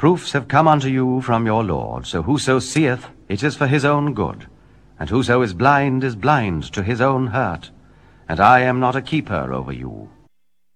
Proofs have come unto you from your Lord, so whoso seeth, it is for his own good, and whoso is blind to his own hurt, and I am not a keeper over you.